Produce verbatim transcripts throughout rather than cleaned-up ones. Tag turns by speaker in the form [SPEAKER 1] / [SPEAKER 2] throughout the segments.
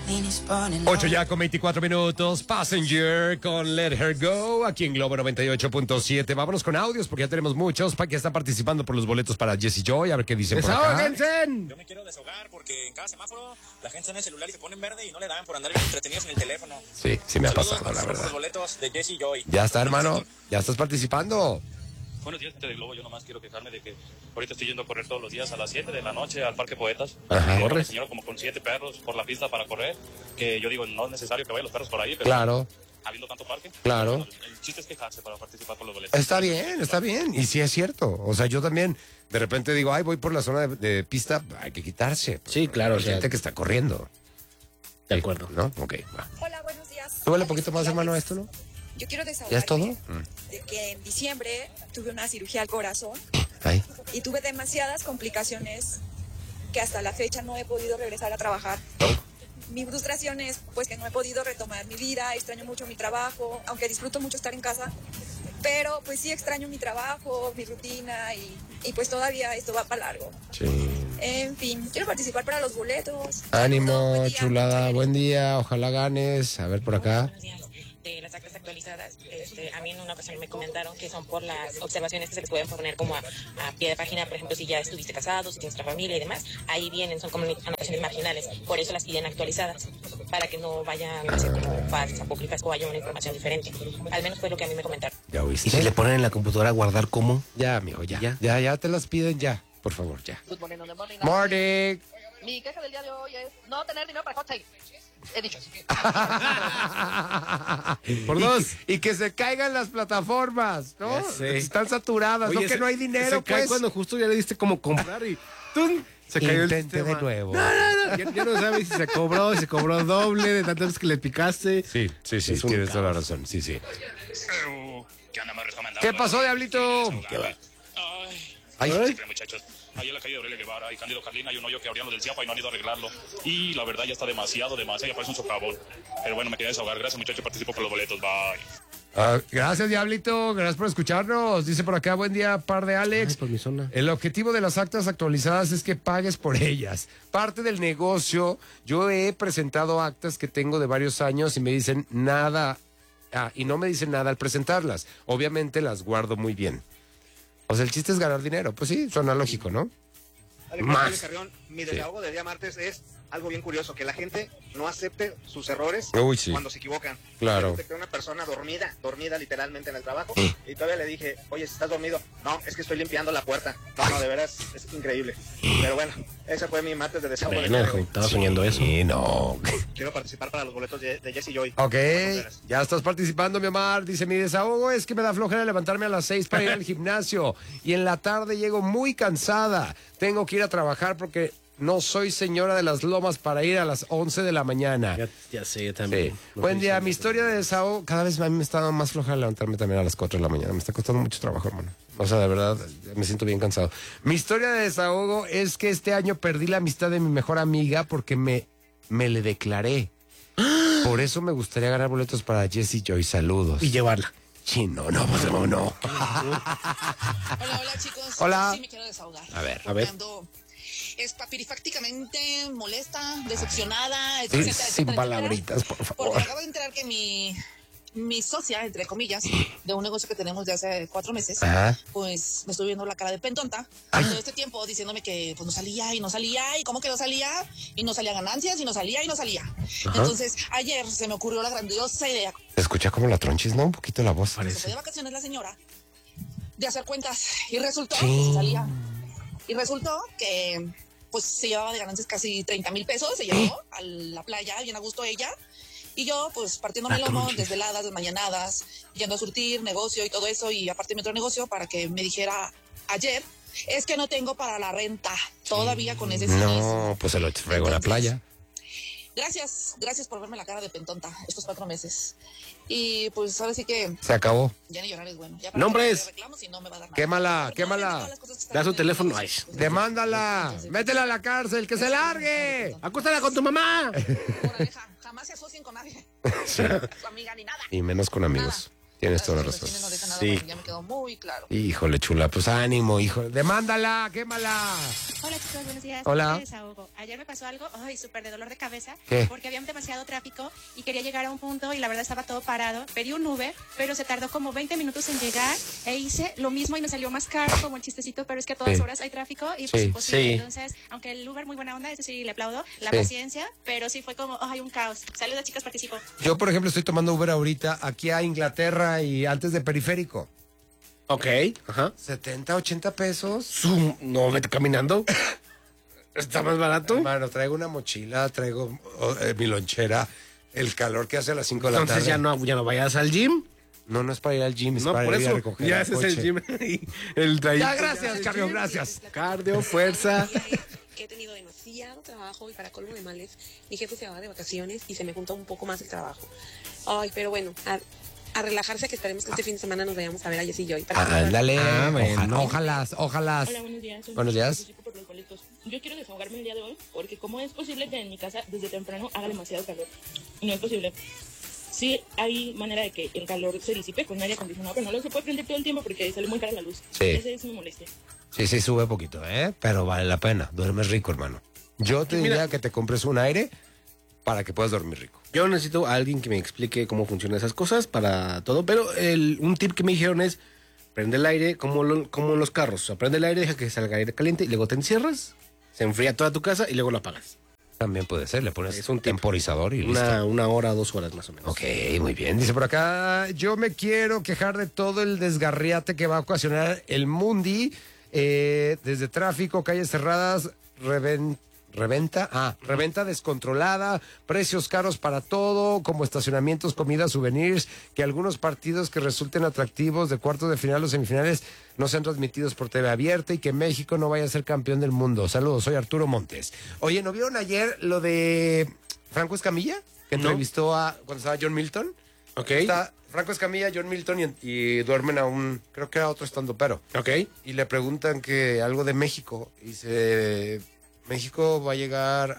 [SPEAKER 1] Ocho ya con veinticuatro minutos. Passenger con Let Her Go aquí en Globo noventa y ocho punto siete. Vámonos con audios porque ya tenemos muchos para que están participando por los boletos para Jesse Joy. A ver qué dicen por acá.
[SPEAKER 2] Yo me quiero desahogar porque en cada semáforo la gente está en el celular y se pone en verde y no le dan por andar bien entretenidos en el teléfono.
[SPEAKER 1] Sí, sí me ha
[SPEAKER 2] Saludos,
[SPEAKER 1] pasado, la verdad.
[SPEAKER 2] Los boletos de Jesse Joy.
[SPEAKER 1] Ya está, hermano. Ya estás participando.
[SPEAKER 3] Buenos días, gente de Globo. Yo nomás quiero quejarme de que ahorita estoy yendo a correr todos los días a las siete de la noche al Parque Poetas.
[SPEAKER 1] Ajá.
[SPEAKER 3] Hay
[SPEAKER 1] ¿Corres?
[SPEAKER 3] una señora como con siete perros por la pista para correr, que yo digo, no es necesario que vayan los perros por ahí, pero
[SPEAKER 1] Claro.
[SPEAKER 3] habiendo tanto parque.
[SPEAKER 1] Claro.
[SPEAKER 3] Bueno, el chiste es quejarse para participar por los boletos.
[SPEAKER 1] Está bien, está bien. Y sí es cierto. O sea, yo también de repente digo, ay, voy por la zona de, de pista, hay que quitarse.
[SPEAKER 4] Sí, claro,
[SPEAKER 1] Hay
[SPEAKER 4] o sea,
[SPEAKER 1] gente que está corriendo,
[SPEAKER 4] de acuerdo.
[SPEAKER 1] ¿no? Ok, va.
[SPEAKER 5] Hola, buenos días.
[SPEAKER 1] Súbele un poquito más, hermano, a esto, ¿no?
[SPEAKER 5] Yo quiero
[SPEAKER 1] ¿Ya es
[SPEAKER 5] desahogarme
[SPEAKER 1] todo? Mm.
[SPEAKER 5] de que en diciembre tuve una cirugía al corazón
[SPEAKER 1] Ay.
[SPEAKER 5] y tuve demasiadas complicaciones que hasta la fecha no he podido regresar a trabajar. Mi frustración es pues que no he podido retomar mi vida, extraño mucho mi trabajo, aunque disfruto mucho estar en casa, pero pues sí extraño mi trabajo, mi rutina y, y pues todavía esto va para largo.
[SPEAKER 1] Sí.
[SPEAKER 5] En fin, quiero participar para los boletos.
[SPEAKER 1] Ánimo,
[SPEAKER 5] Buen día.
[SPEAKER 1] chulada, buen día, ojalá ganes. A ver por acá.
[SPEAKER 6] Buenos días. De las actas actualizadas, este, a mí en una ocasión me comentaron que son por las observaciones que se les pueden poner como a, a pie de página, por ejemplo, si ya estuviste casado, si tienes otra familia y demás, ahí vienen, son como anotaciones marginales, por eso las piden actualizadas, para que no vayan a ser como falsas, apócrifas o haya una información diferente. Al menos fue lo que a mí me comentaron.
[SPEAKER 1] ¿Ya oíste?
[SPEAKER 4] ¿Y si le ponen en la computadora a guardar cómo?
[SPEAKER 1] Ya, mijo, ya.
[SPEAKER 4] ¿Ya?
[SPEAKER 1] Ya, ya te las piden ya. Por favor, ya.
[SPEAKER 7] Good morning, good morning.
[SPEAKER 1] Morning.
[SPEAKER 7] Mi queja del día de hoy es no tener dinero para cocktail. He dicho.
[SPEAKER 1] Por dos. Y, y que se caigan las plataformas, ¿no?
[SPEAKER 4] Ya sé.
[SPEAKER 1] Están saturadas,
[SPEAKER 4] Oye,
[SPEAKER 1] no que
[SPEAKER 4] se-
[SPEAKER 1] no hay dinero,
[SPEAKER 4] se cae
[SPEAKER 1] pues.
[SPEAKER 4] cuando justo ya le diste como comprar y ¡tum! Se cayó
[SPEAKER 1] Intente
[SPEAKER 4] el sistema.
[SPEAKER 1] de nuevo.
[SPEAKER 4] No, no, no. Ya, ya no sabes si se cobró, si se cobró doble de tantas veces que le picaste.
[SPEAKER 1] Sí, sí, sí,
[SPEAKER 4] Es un
[SPEAKER 1] tienes toda la
[SPEAKER 4] caos.
[SPEAKER 1] razón, sí, sí.
[SPEAKER 3] ¿Qué anda más recomendado?
[SPEAKER 1] ¿Qué pasó, Diablito?
[SPEAKER 3] ¿Qué va?
[SPEAKER 1] Ay.
[SPEAKER 3] Ay, siempre, muchachos. Ahí en la calle de Aurelia Guevara y Cándido Carlina hay un hoyo que abrieron del Ciapa y no han ido a arreglarlo. Y la verdad ya está demasiado, demasiado, ya parece un socavón. Pero bueno, me quería desahogar. Gracias, muchachos. Participo por los boletos. Bye.
[SPEAKER 1] Ah, gracias, Diablito. Gracias por escucharnos. Dice por acá, buen día, par de Alex.
[SPEAKER 4] Ay, por mi zona.
[SPEAKER 1] El objetivo de las actas actualizadas es que pagues por ellas. Parte del negocio, yo he presentado actas que tengo de varios años y me dicen nada. Ah, y no me dicen nada al presentarlas. Obviamente las guardo muy bien. O sea, el chiste es ganar dinero. Pues sí, suena lógico, ¿no?
[SPEAKER 8] Alejandro
[SPEAKER 1] Más.
[SPEAKER 8] Carrión, mi desahogo del día martes es algo bien curioso, que la gente no acepte sus errores
[SPEAKER 1] Uy, sí.
[SPEAKER 8] cuando se equivocan.
[SPEAKER 1] Claro.
[SPEAKER 8] Yo detecté una persona dormida, dormida literalmente en el trabajo,
[SPEAKER 1] Sí.
[SPEAKER 8] y todavía le dije, oye, si estás dormido, no, es que estoy limpiando la puerta. No, no, de veras, es increíble. Pero bueno, ese fue mi martes de desahogo del
[SPEAKER 4] Bueno,
[SPEAKER 8] día de
[SPEAKER 4] hijo,
[SPEAKER 8] hoy.
[SPEAKER 4] estaba soñando eso.
[SPEAKER 1] Sí, no.
[SPEAKER 8] Quiero participar para los boletos de, de Jesse Joy.
[SPEAKER 1] Ok,
[SPEAKER 8] Contreras.
[SPEAKER 1] ya estás participando, mi Omar. Dice, mi desahogo es que me da flojera levantarme a las seis para ir al gimnasio y en la tarde llego muy cansada. Tengo que ir a trabajar porque no soy señora de las lomas para ir a las once de la mañana.
[SPEAKER 4] Ya, ya sé, yo
[SPEAKER 1] Sí.
[SPEAKER 4] también. No
[SPEAKER 1] Buen
[SPEAKER 4] sé
[SPEAKER 1] día,
[SPEAKER 4] si-
[SPEAKER 1] mi historia de desahogo, cada vez a mí me está más flojera levantarme también a las cuatro de la mañana. Me está costando mucho trabajo, hermano. O sea, de verdad, me siento bien cansado. Mi historia de desahogo es que este año perdí la amistad de mi mejor amiga porque me, me le declaré. Por eso me gustaría ganar boletos para Jesse Joy. Saludos.
[SPEAKER 4] Y llevarla.
[SPEAKER 1] Sí, no, no, pues no, no.
[SPEAKER 9] Hola, hola chicos.
[SPEAKER 1] Hola.
[SPEAKER 9] Sí, me quiero desahogar.
[SPEAKER 1] A ver.
[SPEAKER 4] A ver.
[SPEAKER 9] Ando espapirifácticamente molesta, decepcionada,
[SPEAKER 1] Sí,
[SPEAKER 9] etcétera,
[SPEAKER 1] sin
[SPEAKER 9] etcétera,
[SPEAKER 1] palabritas, por
[SPEAKER 9] etcétera,
[SPEAKER 1] favor.
[SPEAKER 9] Porque acabo de enterar que mi, mi socia, entre comillas, de un negocio que tenemos de hace cuatro meses,
[SPEAKER 1] Ajá.
[SPEAKER 9] pues me estoy viendo la cara de pentonta
[SPEAKER 1] Ay.
[SPEAKER 9] todo este tiempo diciéndome que pues no salía y no salía y cómo que no salía y no salía ganancias y no salía y no salía. Entonces ayer se me ocurrió la grandiosa idea,
[SPEAKER 1] Se escucha como la tronchis, ¿no? Un poquito la voz.
[SPEAKER 9] se fue de vacaciones la señora, de hacer cuentas y resultó
[SPEAKER 1] Sí.
[SPEAKER 9] que sí salía. Y resultó que pues se llevaba de ganancias casi treinta mil pesos, se llevó a la playa, bien a gusto ella. Y yo, pues, partiéndome el
[SPEAKER 4] Ah,
[SPEAKER 9] lomo,
[SPEAKER 4] tronchis.
[SPEAKER 9] desveladas, desmañanadas, yendo a surtir, negocio y todo eso, y aparte mi otro negocio, para que me dijera ayer, es que no tengo para la renta, todavía con ese cinismo.
[SPEAKER 1] No, pues se lo frego en la playa.
[SPEAKER 9] Gracias, gracias por verme la cara de pentonta estos cuatro meses. Y pues ahora sí que
[SPEAKER 1] Se acabó.
[SPEAKER 9] ya ni llorar es bueno. Ya para
[SPEAKER 4] Nombres.
[SPEAKER 9] que reclamos y no me va a dar nada.
[SPEAKER 1] Quémala,
[SPEAKER 9] Porque
[SPEAKER 1] quémala.
[SPEAKER 9] todas las cosas que están
[SPEAKER 4] Da su
[SPEAKER 9] en el
[SPEAKER 4] teléfono,
[SPEAKER 9] negocio,
[SPEAKER 4] ay.
[SPEAKER 1] Demándala. Métela a la cárcel, que se largue.
[SPEAKER 4] ¡Acústala con tu mamá!
[SPEAKER 9] Moraleja, jamás se asocien con nadie. Su amiga ni nada.
[SPEAKER 1] Y menos con amigos. Tienes toda la
[SPEAKER 9] Los
[SPEAKER 1] razón.
[SPEAKER 9] vecinos no dejan nada,
[SPEAKER 1] Sí.
[SPEAKER 9] bueno, ya me quedó muy claro.
[SPEAKER 1] Híjole, chula, pues ánimo, hijo. Demándala, quémala.
[SPEAKER 10] Hola chicos, buenos días.
[SPEAKER 1] Hola.
[SPEAKER 10] Soy Desahogo. Ayer me pasó algo, ay, súper de dolor de cabeza,
[SPEAKER 1] ¿Qué?
[SPEAKER 10] porque había demasiado tráfico y quería llegar a un punto y la verdad estaba todo parado. Pedí un Uber, pero se tardó como veinte minutos en llegar e hice lo mismo y me salió más caro como el chistecito, pero es que a todas
[SPEAKER 1] Sí.
[SPEAKER 10] horas hay tráfico y pues
[SPEAKER 1] Sí,
[SPEAKER 10] imposible.
[SPEAKER 1] sí.
[SPEAKER 10] Entonces, aunque el Uber muy buena onda, eso sí le aplaudo, la
[SPEAKER 1] Sí.
[SPEAKER 10] paciencia, pero sí fue como, ay, un caos. Saludos chicos, participo.
[SPEAKER 1] Yo, por ejemplo, estoy tomando Uber ahorita aquí a Inglaterra y antes de Periférico.
[SPEAKER 4] Ok, ajá.
[SPEAKER 1] setenta, ochenta pesos.
[SPEAKER 4] Zoom, no, vete caminando. ¿Está más barato?
[SPEAKER 1] Hermano, traigo una mochila, traigo oh, eh, mi lonchera, el calor que hace a las cinco de la
[SPEAKER 4] Entonces
[SPEAKER 1] tarde.
[SPEAKER 4] ya no, ya no vayas al gym.
[SPEAKER 1] No, no es para ir al gym, es
[SPEAKER 4] No,
[SPEAKER 1] para
[SPEAKER 4] por
[SPEAKER 1] ir a
[SPEAKER 4] eso.
[SPEAKER 1] recoger
[SPEAKER 4] Ya
[SPEAKER 1] el
[SPEAKER 4] ese es el
[SPEAKER 1] coche.
[SPEAKER 4] gym. el trayecto.
[SPEAKER 1] Ya, gracias, Carlos, gracias.
[SPEAKER 4] Cardio, fuerza.
[SPEAKER 6] Que he tenido demasiado trabajo y para colmo de males, mi jefe se va de vacaciones y se me juntó un poco más el trabajo. Ay, pero bueno, a, a relajarse que esperemos que este fin de semana nos vayamos a ver a Jessy y yo. Y para
[SPEAKER 1] Ah, ándale,
[SPEAKER 4] Ah, bueno.
[SPEAKER 1] ojalá, ojalá.
[SPEAKER 11] Hola, buenos días. Soy
[SPEAKER 1] Buenos días.
[SPEAKER 11] Participo por los boletos. Yo quiero desahogarme el día de hoy porque cómo es posible que en mi casa desde temprano haga demasiado calor. No es posible. Sí hay manera de que el calor se disipe con aire acondicionado, pero no lo se puede prender todo el tiempo porque sale muy cara la luz.
[SPEAKER 1] Sí.
[SPEAKER 11] Esa es mi molestia.
[SPEAKER 1] Sí, sí, sube poquito, ¿eh? Pero vale la pena. Duermes rico, hermano. Yo te
[SPEAKER 4] Mira.
[SPEAKER 1] diría que te compres un aire para que puedas dormir rico.
[SPEAKER 4] Yo necesito a alguien que me explique cómo funcionan esas cosas para todo. Pero el, un tip que me dijeron es prende el aire como, lo- como en los carros. O sea, prende el aire, deja que salga aire caliente y luego te encierras, se enfría toda tu casa y luego lo apagas.
[SPEAKER 1] También puede ser, le pones
[SPEAKER 4] Es un
[SPEAKER 1] un temporizador y listo.
[SPEAKER 4] Una, una hora, dos horas más o menos.
[SPEAKER 1] Ok, muy bien. Dice por acá, yo me quiero quejar de todo el desgarriate que va a ocasionar el Mundi. eh, desde tráfico, calles cerradas, reven- reventa, ah, reventa descontrolada, precios caros para todo, como estacionamientos, comidas, souvenirs, que algunos partidos que resulten atractivos de cuartos de final o semifinales no sean transmitidos por T V abierta y que México no vaya a ser campeón del mundo. Saludos, soy Arturo Montes. Oye, ¿no vieron ayer lo de Franco Escamilla? Que
[SPEAKER 4] No.
[SPEAKER 1] entrevistó a cuando estaba John Milton.
[SPEAKER 4] Ok.
[SPEAKER 1] Está Franco Escamilla, John Milton y, y duermen a un, creo que era otro estandopero.
[SPEAKER 4] Ok.
[SPEAKER 1] Y le preguntan que algo de México. Y dice, México va a llegar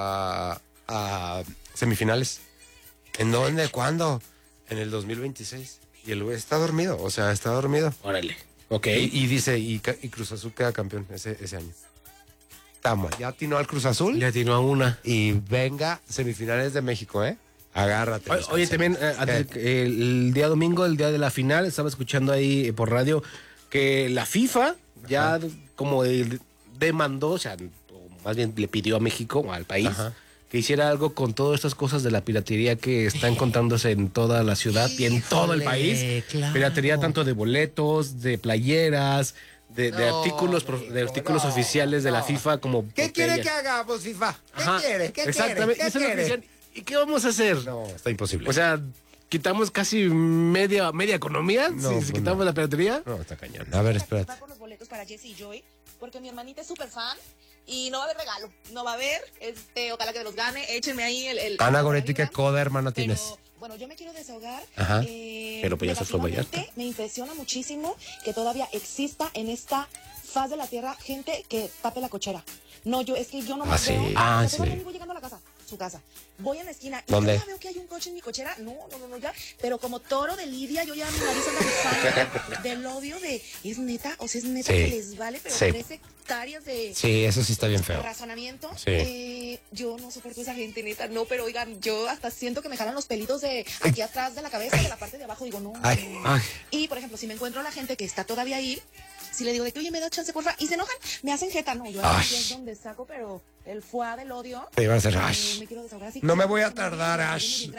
[SPEAKER 1] a, a semifinales. ¿En dónde? ¿Cuándo? En el dos mil veintiséis. Y el güey está dormido, o sea, está dormido.
[SPEAKER 4] Órale. Ok.
[SPEAKER 1] Y, y dice, y, ca- y Cruz Azul queda campeón ese, ese año. Estamos, ya atinó al Cruz Azul.
[SPEAKER 4] Le atinó a una.
[SPEAKER 1] Y venga, semifinales de México, ¿eh? Agárrate.
[SPEAKER 4] Oye, oye, también eh, antes de que- el, el día domingo, el día de la final, estaba escuchando ahí eh, por radio que la FIFA ya como de- demandó, o sea, o más bien le pidió a México, o al país,
[SPEAKER 1] Ajá.
[SPEAKER 4] que hiciera algo con todas estas cosas de la piratería que están contándose en toda la ciudad y en todo el país.
[SPEAKER 1] claro.
[SPEAKER 4] Piratería tanto de boletos, de playeras, de, de
[SPEAKER 1] No,
[SPEAKER 4] artículos, pro- de
[SPEAKER 1] amigo,
[SPEAKER 4] artículos
[SPEAKER 1] no,
[SPEAKER 4] oficiales de la
[SPEAKER 1] no.
[SPEAKER 4] FIFA como
[SPEAKER 1] ¿Qué quiere
[SPEAKER 4] botellas.
[SPEAKER 1] que hagamos, FIFA? ¿Qué
[SPEAKER 4] Ajá,
[SPEAKER 1] quiere? ¿Qué
[SPEAKER 4] exactamente.
[SPEAKER 1] quiere?
[SPEAKER 4] Eso
[SPEAKER 1] ¿Qué
[SPEAKER 4] es lo que
[SPEAKER 1] quiere?
[SPEAKER 4] decían. ¿Y qué vamos a hacer?
[SPEAKER 1] No, está imposible.
[SPEAKER 4] O sea, quitamos casi media, media economía
[SPEAKER 1] No,
[SPEAKER 4] si,
[SPEAKER 1] pues
[SPEAKER 4] si quitamos
[SPEAKER 1] no.
[SPEAKER 4] la piratería.
[SPEAKER 1] no, está cañón. A ver, espérate.
[SPEAKER 9] por los boletos para Jessy y Joy, porque mi hermanita es súper fan y no va a haber regalo, no va a haber, este, ojalá que me los gane, échenme ahí el... el
[SPEAKER 1] Ana
[SPEAKER 9] el-
[SPEAKER 1] Goretti, ¿qué
[SPEAKER 9] arriba.
[SPEAKER 1] coda, hermana,
[SPEAKER 9] Pero,
[SPEAKER 1] tienes?
[SPEAKER 9] bueno, yo me quiero desahogar.
[SPEAKER 1] Ajá.
[SPEAKER 9] eh,
[SPEAKER 4] Pero pues ya se fue
[SPEAKER 9] negativamente,
[SPEAKER 4] Vallarta.
[SPEAKER 9] Me impresiona muchísimo que todavía exista en esta faz de la tierra gente que tape la cochera. No, yo, es que yo no me
[SPEAKER 1] Ah, sí.
[SPEAKER 9] veo.
[SPEAKER 1] Ah,
[SPEAKER 9] o sea, todavía
[SPEAKER 1] sí.
[SPEAKER 9] vivo llegando a la casa, su casa. Voy en la esquina y
[SPEAKER 1] ¿Dónde?
[SPEAKER 9] yo ya veo que hay un coche en mi cochera. No, no, no, no, ya. Pero como toro de Lidia, yo ya mi nariz anda bufando del odio de, ¿es neta? O sea, es neta
[SPEAKER 1] Sí.
[SPEAKER 9] que les vale, pero
[SPEAKER 1] Sí.
[SPEAKER 9] tres hectáreas de...
[SPEAKER 1] Sí, eso sí está bien feo.
[SPEAKER 9] Razonamiento.
[SPEAKER 1] Sí.
[SPEAKER 9] Eh, yo no soporto esa gente, neta. No, pero oigan, yo hasta siento que me jalan los pelitos de aquí atrás de la cabeza, de la parte de abajo. Digo, no.
[SPEAKER 1] Ay,
[SPEAKER 9] no.
[SPEAKER 1] ay.
[SPEAKER 9] Y, por ejemplo, si me encuentro a la gente que está todavía ahí, si le digo de que, oye, me da chance, porfa, y se enojan, me hacen jeta. No, yo
[SPEAKER 1] Ay.
[SPEAKER 9] aquí es donde saco, pero el fuá del odio.
[SPEAKER 1] Te iban a hacer
[SPEAKER 9] eh,
[SPEAKER 1] Ash.
[SPEAKER 9] me quiero desahogar así.
[SPEAKER 1] No me voy a tardar, Ash.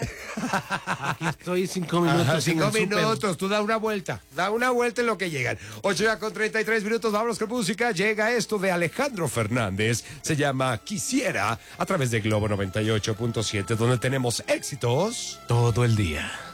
[SPEAKER 4] Aquí estoy cinco minutos.
[SPEAKER 1] Ajá,
[SPEAKER 4] en
[SPEAKER 1] cinco
[SPEAKER 4] el súper.
[SPEAKER 1] minutos, tú da una vuelta, da una vuelta en lo que llegan. Ocho ya con treinta y tres minutos, vámonos con música. Llega esto de Alejandro Fernández, se llama Quisiera, a través de Globo noventa y ocho punto siete, donde tenemos éxitos
[SPEAKER 4] Todo el día.